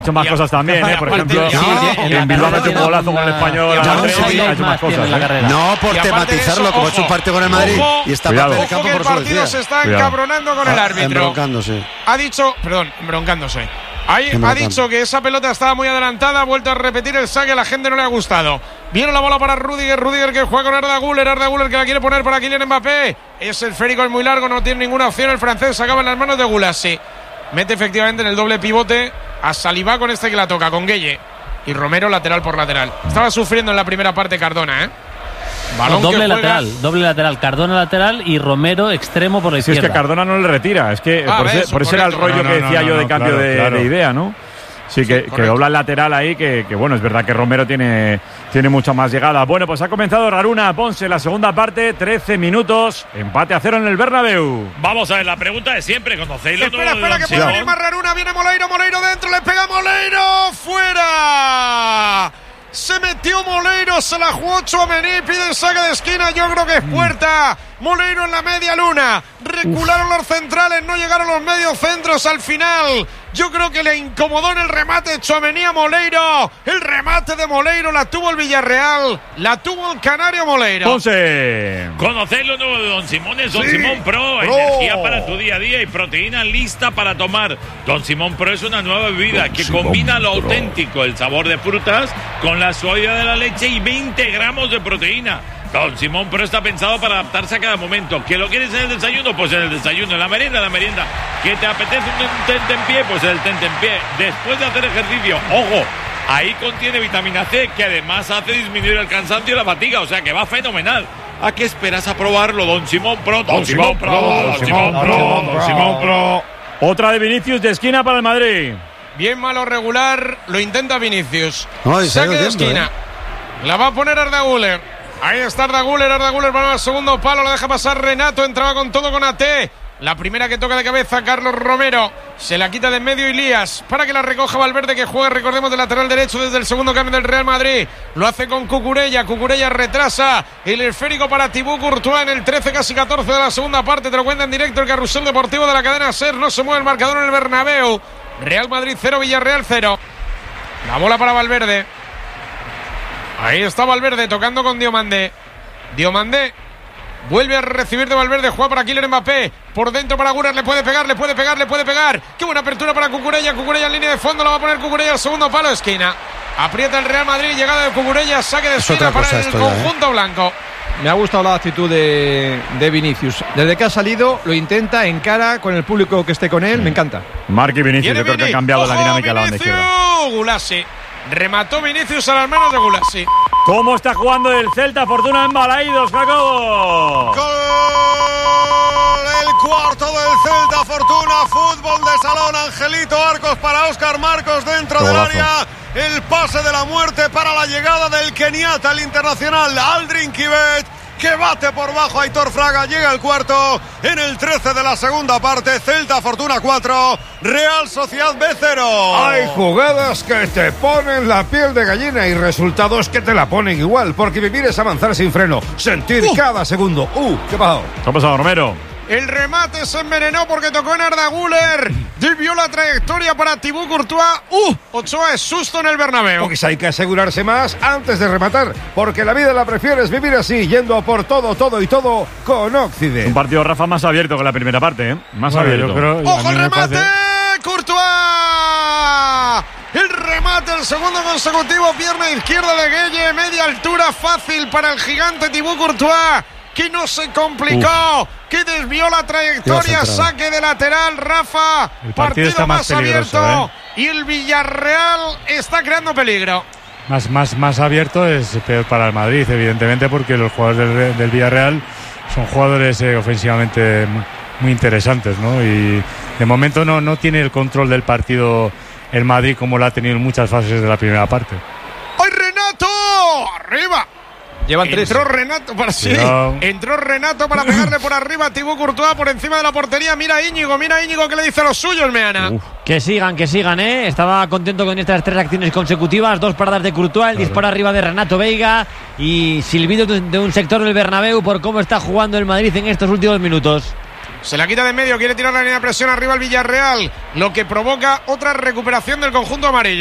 hecho más cosas también, por ejemplo, en Bilbao ha hecho un golazo con el Español, ha hecho más cosas. No por tematizarlo, como ha hecho un partido con el Madrid y está parte del campo, que el partido se está encabronando con el árbitro. Embroncándose. Ha dicho que esa pelota estaba muy adelantada, ha vuelto a repetir el saque, a la gente no le ha gustado. Viene la bola para Rudiger que juega con Arda Güler que la quiere poner para Kylian Mbappé. Es esférico, es muy largo, no tiene ninguna opción el francés, se acaba en las manos de Gulassi. Mete efectivamente en el doble pivote a Saliba con que la toca, con Gueye. Y Romero lateral por lateral. Estaba sufriendo en la primera parte Cardona, Balón doble lateral, Cardona lateral y Romero extremo por la izquierda. Es que Cardona no le retira, es que por ese era el rollo que decía yo de cambio de idea, ¿no? Sí, que dobla el lateral ahí, que bueno, es verdad que Romero tiene mucha más llegada. Bueno, pues ha comenzado Raruna Ponce la segunda parte, 13 minutos, empate a 0 en el Bernabéu. Vamos a ver, la pregunta de siempre, ¿conocéis? Espera, que puede venir más Raruna, viene Moleiro dentro, le pega Moleiro, fuera. Se metió Moleiro, se la jugó Tchouaméni, pide el saque de esquina, yo creo que es puerta. Moleiro en la media luna, recularon los centrales, no llegaron los medios centros al final. Yo creo que le incomodó en el remate Tchouaméni a Moleiro. El remate de Moleiro la tuvo el Villarreal, la tuvo el Canario Moleiro. Ponce. ¿Conocéis lo nuevo de Don Simón? Es Don Simón Pro, energía para tu día a día y proteína lista para tomar. Don Simón Pro es una nueva bebida que combina lo auténtico, el sabor de frutas, con la suavidad de la leche y 20 gramos de proteína. Don Simón Pro está pensado para adaptarse a cada momento. ¿Que lo quieres en el desayuno? Pues en el desayuno. En la merienda. ¿Que te apetece un tentempié? Pues el tentempié. Después de hacer ejercicio, ojo, ahí contiene vitamina C, que además hace disminuir el cansancio y la fatiga. O sea que va fenomenal. ¿A qué esperas a probarlo? Don Simón Pro. Don Simón Pro. Otra de Vinicius de esquina para el Madrid. Bien malo regular, lo intenta Vinicius. Saque de esquina. La va a poner Arda Güler. Ahí está Arda Güler para el segundo palo, la deja pasar Renato, entraba con todo con AT. La primera que toca de cabeza Carlos Romero, se la quita de en medio Ilías para que la recoja Valverde, que juega, recordemos, de lateral derecho desde el segundo cambio del Real Madrid. Lo hace con Cucurella retrasa el esférico para Thibaut Courtois en el 13, casi 14 de la segunda parte. Te lo cuenta en directo el Carrusel Deportivo de la cadena SER. No se mueve el marcador en el Bernabéu. Real Madrid 0, Villarreal 0. La bola para Valverde. Ahí está Valverde tocando con Diomandé. Vuelve a recibir de Valverde, juega para Kylian Mbappé. Por dentro para Güler, le puede pegar. Qué buena apertura para Cucurella en línea de fondo, la va a poner Cucurella al segundo palo, esquina. Aprieta el Real Madrid, llegada de Cucurella, saque de esquina para el conjunto blanco. Me ha gustado la actitud de Vinicius. Desde que ha salido, lo intenta, encara con el público que esté con él, me encanta. Marc y Vinicius, yo creo que han cambiado la dinámica de la banda izquierda. Gulassi. Remató Vinicius a las manos de Gulassi. ¿Cómo está jugando el Celta? Fortuna en Balaídos, Jacobo. Gol, el cuarto del Celta, Fortuna, fútbol de salón, Angelito Arcos para Óscar Marcos dentro del área. El pase de la muerte para la llegada del keniata, el internacional Aldrin Kibet, que bate por bajo a Aitor Fraga, llega el cuarto en el 13 de la segunda parte. Celta Fortuna 4, Real Sociedad B 0. Hay jugadas que te ponen la piel de gallina y resultados que te la ponen igual, porque vivir es avanzar sin freno, sentir cada segundo. ¿Qué pasó? ¿Qué ha pasado, Romero? El remate se envenenó porque tocó en Arda Güler. Desvió la trayectoria para Thibaut Courtois. Ochoa es susto en el Bernabéu. Pues hay que asegurarse más antes de rematar, porque la vida la prefieres vivir así, yendo a por todo con Occident. Un partido, Rafa, más abierto que la primera parte, Más abierto. Yo creo, ¡ojo el remate! ¡Courtois! El remate, el segundo consecutivo, pierna izquierda de Gueye, media altura, fácil para el gigante Thibaut Courtois, que no se complicó, que desvió la trayectoria, saque de lateral, Rafa. El partido está más abierto, y el Villarreal está creando peligro. Más abierto es peor para el Madrid, evidentemente, porque los jugadores del Villarreal son jugadores ofensivamente muy interesantes, ¿no? Y de momento no tiene el control del partido el Madrid como lo ha tenido en muchas fases de la primera parte. ¡Ay, Renato! ¡Arriba! Llevan tres. Entró Renato para pegarle por arriba a Thibaut Courtois por encima de la portería. Mira Íñigo que le dice a los suyos, Meana. Que sigan, Estaba contento con estas 3 acciones consecutivas, 2 paradas de Courtois, el disparo arriba de Renato Veiga y silbido de un sector del Bernabéu por cómo está jugando el Madrid en estos últimos minutos. Se la quita de medio, quiere tirar la línea de presión arriba al Villarreal, lo que provoca otra recuperación del conjunto amarillo.